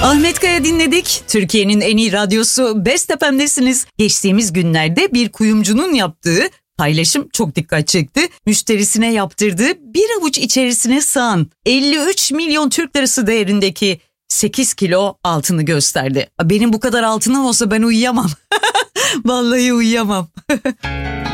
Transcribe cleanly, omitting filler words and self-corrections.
Ahmet Kaya dinledik. Türkiye'nin en iyi radyosu Best FM'desiniz. Geçtiğimiz günlerde bir kuyumcunun yaptığı paylaşım çok dikkat çekti. Müşterisine yaptırdığı bir avuç içerisine sığan 53 milyon Türk lirası değerindeki 8 kilo altını gösterdi. Benim bu kadar altınım olsa ben uyuyamam. Vallahi uyuyamam.